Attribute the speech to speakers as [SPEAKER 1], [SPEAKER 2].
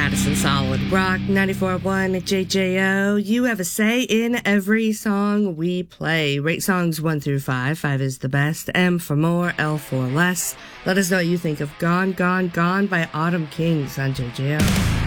[SPEAKER 1] Madison Solid Rock 94.1 JJO. You have a say in every song we play. Rate songs 1 through 5. 5 is the best. M for more, L for less. Let us know what you think of Gone, Gone, Gone by Autumn Kings on JJO.